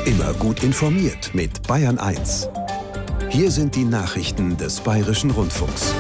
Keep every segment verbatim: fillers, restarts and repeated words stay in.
Immer gut informiert mit Bayern eins. Hier sind die Nachrichten des Bayerischen Rundfunks.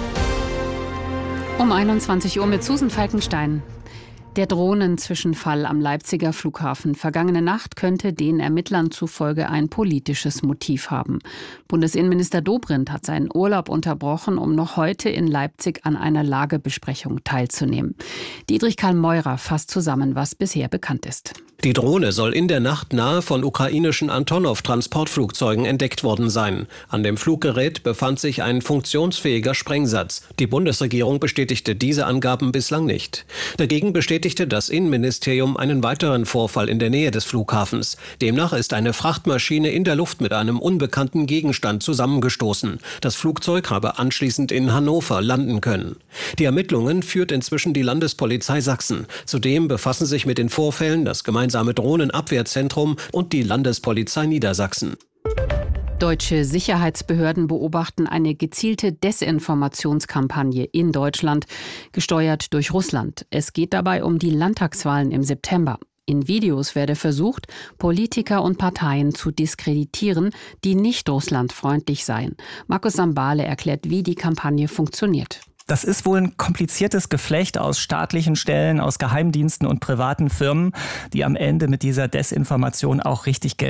Um einundzwanzig Uhr mit Susan Falkenstein. Der Drohnenzwischenfall am Leipziger Flughafen vergangene Nacht könnte den Ermittlern zufolge ein politisches Motiv haben. Bundesinnenminister Dobrindt hat seinen Urlaub unterbrochen, um noch heute in Leipzig an einer Lagebesprechung teilzunehmen. Dietrich Karl Meurer fasst zusammen, was bisher bekannt ist. Die Drohne soll in der Nacht nahe von ukrainischen Antonov-Transportflugzeugen entdeckt worden sein. An dem Fluggerät befand sich ein funktionsfähiger Sprengsatz. Die Bundesregierung bestätigte diese Angaben bislang nicht. Dagegen bestätigte das Innenministerium einen weiteren Vorfall in der Nähe des Flughafens. Demnach ist eine Frachtmaschine in der Luft mit einem unbekannten Gegenstand zusammengestoßen. Das Flugzeug habe anschließend in Hannover landen können. Die Ermittlungen führt inzwischen die Landespolizei Sachsen. Zudem befassen sich mit den Vorfällen das gemeinsame Drohnenabwehrzentrum und die Landespolizei Niedersachsen. Deutsche Sicherheitsbehörden beobachten eine gezielte Desinformationskampagne in Deutschland, gesteuert durch Russland. Es geht dabei um die Landtagswahlen im September. In Videos werde versucht, Politiker und Parteien zu diskreditieren, die nicht russlandfreundlich seien. Markus Sambale erklärt, wie die Kampagne funktioniert. Das ist wohl ein kompliziertes Geflecht aus staatlichen Stellen, aus Geheimdiensten und privaten Firmen, die am Ende mit dieser Desinformation auch richtig Geld